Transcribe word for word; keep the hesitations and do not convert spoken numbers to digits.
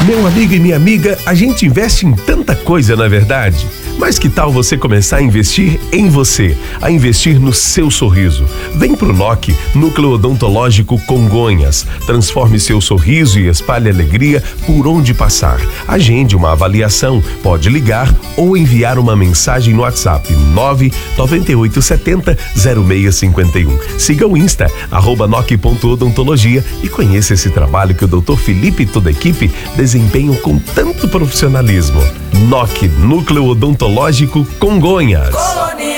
Meu amigo e minha amiga, a gente investe em tanta coisa, na verdade. Mas que tal você começar a investir em você, a investir no seu sorriso? Vem pro N O C, Núcleo Odontológico Congonhas. Transforme seu sorriso e espalhe alegria por onde passar. Agende uma avaliação, pode ligar ou enviar uma mensagem no WhatsApp nove nove oito sete zero zero seis cinco um. Siga o Insta, arroba noc ponto odontologia e conheça esse trabalho que o doutor Felipe e toda a equipe desempenham com tanto profissionalismo. N O C, Núcleo Odontológico Congonhas.